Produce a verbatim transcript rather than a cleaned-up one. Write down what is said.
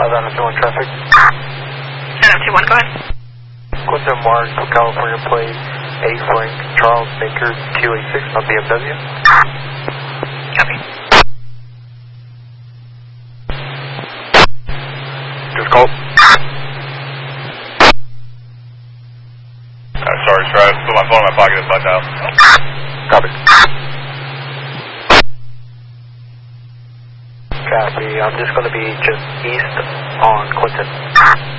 five out of two one traffic. nine oh two one, go ahead. Quinton Mark, California plate, A Frank, Charles Baker, two eight six on B M W. Copy. Just called. Uh, sorry, sir. I put my phone in my pocket inside now. Copy. Copy. I'm just going to be just east on Quinton.